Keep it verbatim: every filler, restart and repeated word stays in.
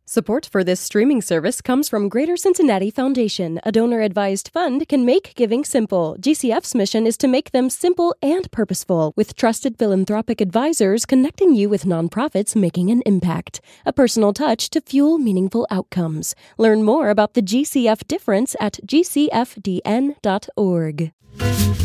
Support for this streaming service comes from Greater Cincinnati Foundation. A donor-advised fund can make giving simple. G C F's mission is to make them simple and purposeful, with trusted philanthropic advisors connecting you with nonprofits making an impact. A personal touch to fuel meaningful outcomes. Learn more about the G C F difference at g c f d n dot org.